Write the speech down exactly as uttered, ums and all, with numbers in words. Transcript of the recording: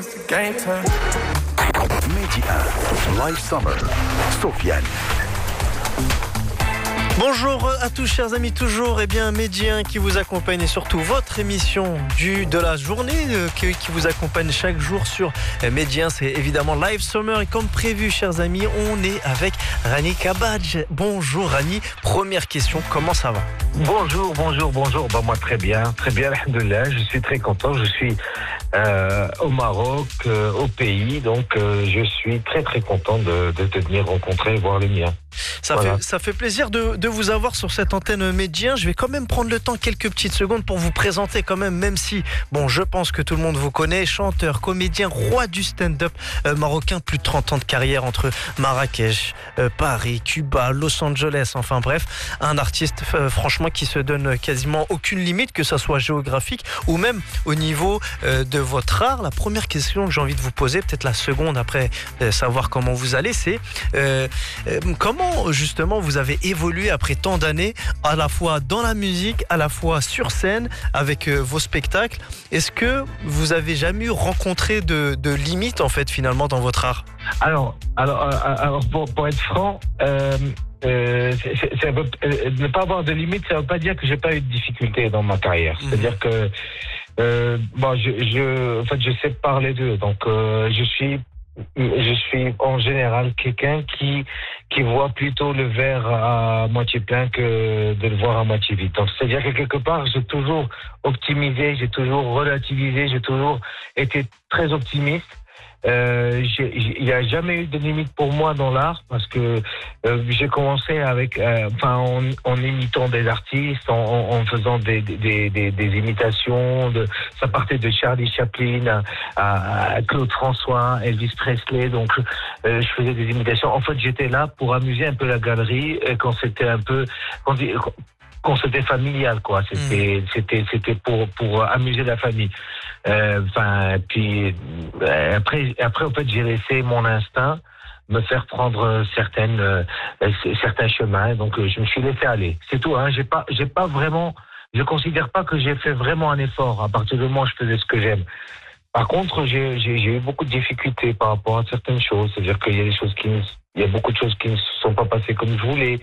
Game time. Mehdi un, Live Summer, Sofiane. Bonjour à tous chers amis, toujours eh bien Mehdi un qui vous accompagne et surtout votre émission du, de la journée euh, qui, qui vous accompagne chaque jour sur euh, Mehdi un, c'est évidemment Live Summer et comme prévu chers amis, on est avec Rani Kabadj. Bonjour Rani, première question, comment ça va? Bonjour, bonjour, bonjour, bah moi très bien, très bien, alhamdoulilah, je suis très content, je suis euh, au Maroc, euh, au pays, donc euh, je suis très très content de, de te venir rencontrer et voir les miens. Ça, voilà. fait, ça fait plaisir de, de vous avoir sur cette antenne Mehdi un. Je vais quand même prendre le temps, quelques petites secondes pour vous présenter quand même, même si, bon, je pense que tout le monde vous connaît, chanteur, comédien, roi du stand-up euh, marocain, plus de trente ans de carrière entre Marrakech, euh, Paris, Cuba, Los Angeles, enfin bref, un artiste euh, franchement qui se donne quasiment aucune limite, que ça soit géographique ou même au niveau euh, de votre art. La première question que j'ai envie de vous poser, peut-être la seconde après euh, savoir comment vous allez, c'est euh, euh, comment justement vous avez évolué après tant d'années, à la fois dans la musique, à la fois sur scène, avec euh, vos spectacles. Est-ce que vous avez jamais rencontré de, de limites en fait finalement dans votre art? Alors, alors, alors pour, pour être franc, euh, euh, c'est, c'est, c'est, euh, ne pas avoir de limites, ça ne veut pas dire que j'ai pas eu de difficultés dans ma carrière. Mmh. C'est-à-dire que euh, bon, je, je, en fait, je sais parler d'eux, donc euh, je suis Je suis en général quelqu'un qui qui voit plutôt le verre à moitié plein que de le voir à moitié vide. Donc c'est-à-dire que quelque part j'ai toujours optimisé, j'ai toujours relativisé, j'ai toujours été très optimiste. Euh, il n'y a jamais eu de limite pour moi dans l'art parce que euh, j'ai commencé avec, euh, enfin, en, en imitant des artistes, en, en faisant des, des, des, des imitations. De, ça partait de Charlie Chaplin à, à Claude François, Elvis Presley. Donc, euh, je faisais des imitations. En fait, j'étais là pour amuser un peu la galerie quand c'était un peu, quand, quand c'était familial, quoi. C'était, mmh. c'était, c'était pour pour amuser la famille. Enfin, euh, puis euh, après, après, en fait, j'ai laissé mon instinct me faire prendre certaines, euh, certains chemins. Donc, euh, je me suis laissé aller. C'est tout. Hein. J'ai pas, j'ai pas vraiment. Je considère pas que j'ai fait vraiment un effort. À partir du moment où je faisais ce que j'aime. Par contre, j'ai, j'ai, j'ai eu beaucoup de difficultés par rapport à certaines choses. C'est-à-dire qu'il y a des choses qui, il y a beaucoup de choses qui ne se sont pas passées comme je voulais.